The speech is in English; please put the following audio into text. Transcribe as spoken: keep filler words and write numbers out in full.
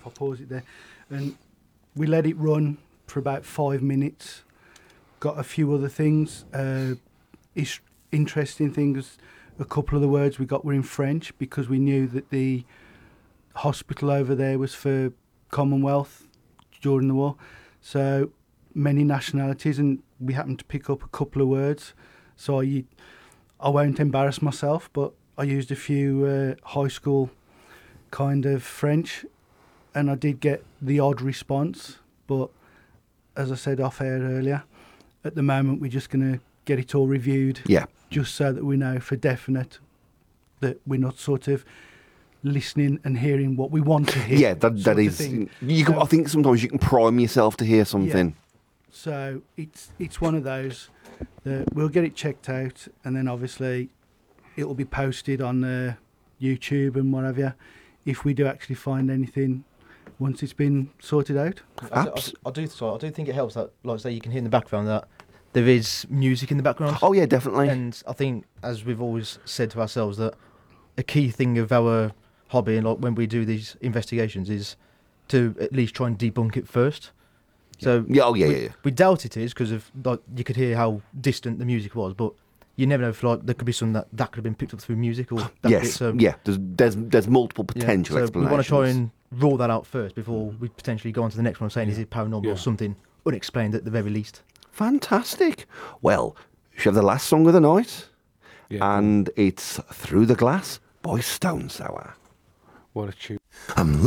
if I pause it there. And we let it run for about five minutes. Got a few other things. Uh, is interesting things. A couple of the words we got were in French because we knew that the hospital over there was for Commonwealth during the war. So many nationalities, and we happened to pick up a couple of words. So I, I won't embarrass myself, but I used a few uh, high school kind of French, and I did get the odd response. But as I said off air earlier, at the moment we're just going to get it all reviewed. Yeah. Just so that we know for definite that we're not sort of listening and hearing what we want to hear. Yeah, that that is. You can, so, I think sometimes you can prime yourself to hear something. Yeah. So it's it's one of those that we'll get it checked out, and then obviously it will be posted on uh, YouTube and whatever. If we do actually find anything once it's been sorted out. I, do- I, do- I do. Sorry, I do think it helps that, like, say, you can hear in the background that there is music in the background. Oh yeah, definitely. And I think, as we've always said to ourselves, that a key thing of our hobby and like when we do these investigations is to at least try and debunk it first. So Yeah, oh, yeah, we, yeah, yeah. we doubt it is because of like you could hear how distant the music was, but you never know if like there could be something that that could have been picked up through music or that Yes, bit, so, yeah. There's there's there's multiple yeah, potential so explanations. we want to try and rule that out first before we potentially go on to the next one, saying is it paranormal Yeah. or something unexplained at the very least. Fantastic. Well, should we have the last song of the night? Yeah, go on. And it's Through the Glass by Stone Sour. What a tune. I'm